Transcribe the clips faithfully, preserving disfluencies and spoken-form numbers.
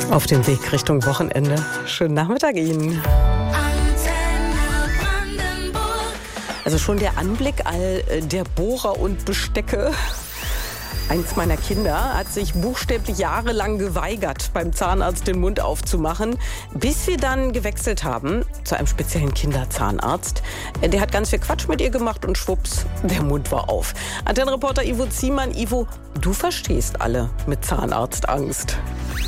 Auf dem Weg Richtung Wochenende. Schönen Nachmittag Ihnen. Also schon der Anblick all der Bohrer und Bestecke. Eins meiner Kinder hat sich buchstäblich jahrelang geweigert, beim Zahnarzt den Mund aufzumachen, bis wir dann gewechselt haben zu einem speziellen Kinderzahnarzt. Der hat ganz viel Quatsch mit ihr gemacht und schwupps, der Mund war auf. Antennenreporter Ivo Ziemann. Ivo, du verstehst alle mit Zahnarztangst.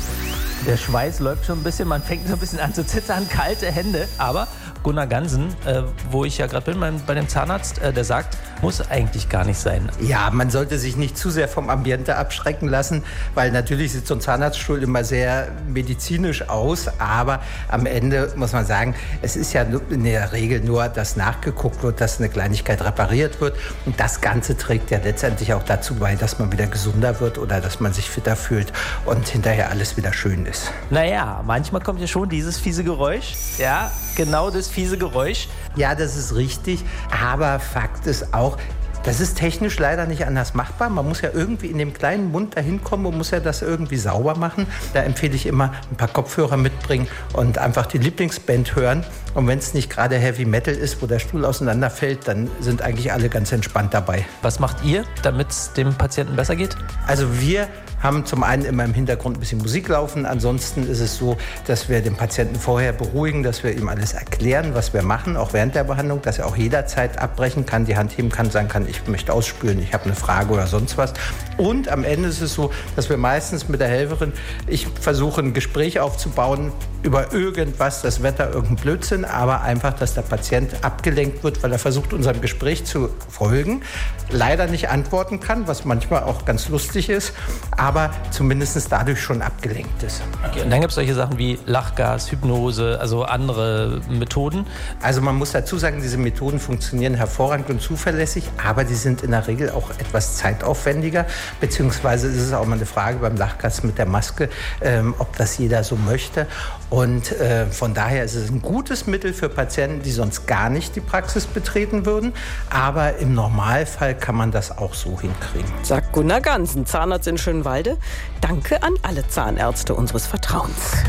Der Schweiß läuft schon ein bisschen, man fängt so ein bisschen an zu zittern, kalte Hände. Aber Gunnar Gansen, äh, wo ich ja gerade bin mein, bei dem Zahnarzt, äh, der sagt, muss eigentlich gar nicht sein. Ja, man sollte sich nicht zu sehr vom Ambiente abschrecken lassen, weil natürlich sieht so ein Zahnarztstuhl immer sehr medizinisch aus, aber am Ende muss man sagen, es ist ja in der Regel nur, dass nachgeguckt wird, dass eine Kleinigkeit repariert wird und das Ganze trägt ja letztendlich auch dazu bei, dass man wieder gesunder wird oder dass man sich fitter fühlt und hinterher alles wieder schön ist. Naja, manchmal kommt ja schon dieses fiese Geräusch, ja, genau das fiese Geräusch. Ja, das ist richtig, aber Fakt ist auch, das ist technisch leider nicht anders machbar. Man muss ja irgendwie in dem kleinen Mund dahin kommen und muss ja das irgendwie sauber machen. Da empfehle ich immer, ein paar Kopfhörer mitbringen und einfach die Lieblingsband hören. Und wenn es nicht gerade Heavy Metal ist, wo der Stuhl auseinanderfällt, dann sind eigentlich alle ganz entspannt dabei. Was macht ihr, damit es dem Patienten besser geht? Also wir haben zum einen immer im Hintergrund ein bisschen Musik laufen. Ansonsten ist es so, dass wir den Patienten vorher beruhigen, dass wir ihm alles erklären, was wir machen, auch während der Behandlung, dass er auch jederzeit abbrechen kann, die Hand heben kann, sagen kann, ich möchte ausspülen, ich habe eine Frage oder sonst was. Und am Ende ist es so, dass wir meistens mit der Helferin, ich versuche ein Gespräch aufzubauen über irgendwas, das Wetter, irgendein Blödsinn, aber einfach, dass der Patient abgelenkt wird, weil er versucht, unserem Gespräch zu folgen, leider nicht antworten kann, was manchmal auch ganz lustig ist, aber zumindest dadurch schon abgelenkt ist. Okay, und dann gibt es solche Sachen wie Lachgas, Hypnose, also andere Methoden. Also man muss dazu sagen, diese Methoden funktionieren hervorragend und zuverlässig, aber die sind in der Regel auch etwas zeitaufwendiger, beziehungsweise ist es auch mal eine Frage beim Lachgas mit der Maske, ähm, ob das jeder so möchte. Und äh, von daher ist es ein gutes Mittel für Patienten, die sonst gar nicht die Praxis betreten würden. Aber im Normalfall kann man das auch so hinkriegen. Sagt Gunnar Gansen, Zahnarzt in Schönwalde. Danke an alle Zahnärzte unseres Vertrauens.